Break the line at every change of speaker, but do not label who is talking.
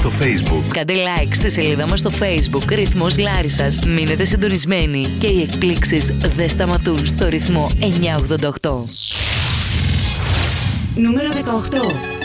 στο Facebook.
Κάντε like στη σελίδα μας στο Facebook Ρυθμός Λάρισσας. Μείνετε συντονισμένοι και οι εκπλήξεις δεν σταματούν στο ρυθμό 988.
Νούμερο 18.